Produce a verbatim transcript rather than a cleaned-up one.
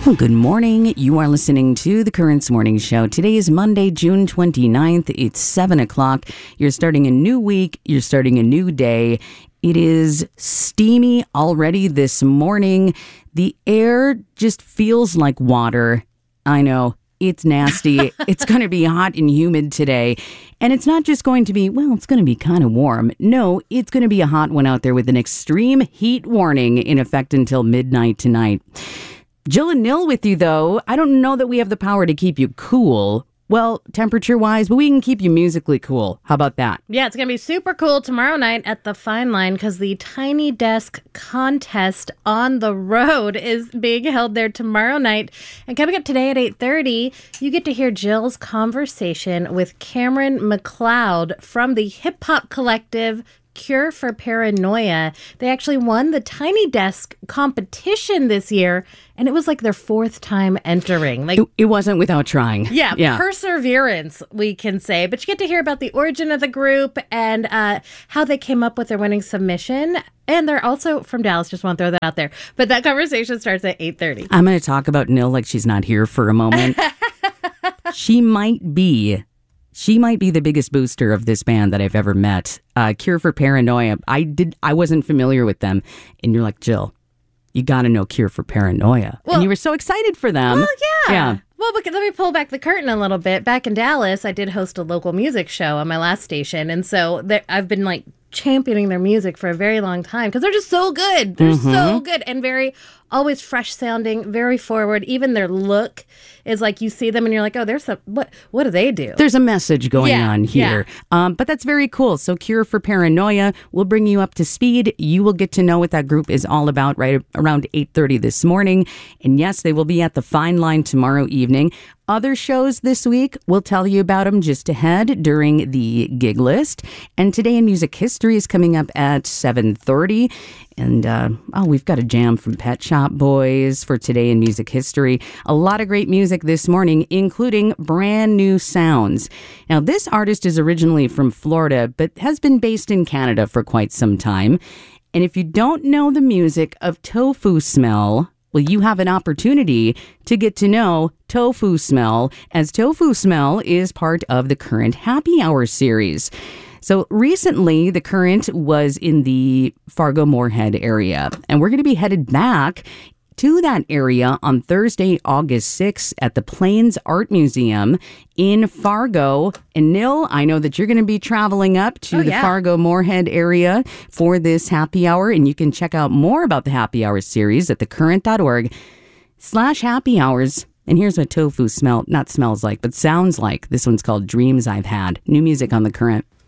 Well, good morning. You are listening to the Currents Morning Show. Today is Monday, June twenty-ninth. It's seven o'clock. You're starting a new week. You're starting a new day. It is steamy already this morning. The air just feels like water. I know. It's nasty. It's going to be hot and humid today. And it's not just going to be, well, it's going to be kind of warm. No, it's going to be a hot one out there with an extreme heat warning in effect until midnight tonight. Jill and Nil with you, though. I don't know that we have the power to keep you cool. Well, temperature-wise, but we can keep you musically cool. How about that? Yeah, it's going to be super cool tomorrow night at the Fine Line because the Tiny Desk Contest on the Road is being held there tomorrow night. And coming up today at eight thirty, you get to hear Jill's conversation with Cameron McLeod from the hip-hop collective Cure for Paranoia. They actually won the Tiny Desk competition this year, and it was like their fourth time entering. Like It, it wasn't without trying. Yeah, yeah, perseverance, we can say. But you get to hear about the origin of the group and uh, how they came up with their winning submission. And they're also from Dallas, just want to throw that out there. But that conversation starts at eight thirty. I'm going to talk about Nil like she's not here for a moment. She might be... She might be the biggest booster of this band that I've ever met. Uh, Cure for Paranoia. I did. I wasn't familiar with them. And you're like, Jill, you got to know Cure for Paranoia. Well, and you were so excited for them. Well, yeah. Yeah. Well, but let me pull back the curtain a little bit. Back in Dallas, I did host a local music show on my last station. And so there, I've been like championing their music for a very long time because they're just so good. They're mm-hmm. so good and very always fresh sounding, very forward. Even their look is like you see them and you're like, oh, there's some, what, what do they do? There's a message going yeah, on here. Yeah. Um, but that's very cool. So Cure for Paranoia will bring you up to speed. You will get to know what that group is all about right around eight thirty this morning. And yes, they will be at the Fine Line tomorrow evening. Other shows this week, we'll tell you about them just ahead during the gig list. And Today in Music History is coming up at seven thirty. And, uh, oh, we've got a jam from Pet Shop Boys for Today in Music History. A lot of great music this morning, including Brand New Sounds. Now, this artist is originally from Florida, but has been based in Canada for quite some time. And if you don't know the music of Tofu Smell, well, you have an opportunity to get to know Tofu Smell, as Tofu Smell is part of the Current Happy Hour series. So recently, the Current was in the Fargo-Moorhead area, and we're going to be headed back to that area on Thursday, August sixth at the Plains Art Museum in Fargo. And Nil, I know that you're going to be traveling up to oh, the yeah. Fargo-Moorhead area for this happy hour, and you can check out more about the Happy Hour series at thecurrent.org slash happy hours. And here's what Tofu smell, not smells like, but sounds like. This one's called Dreams I've Had. New music on The Current.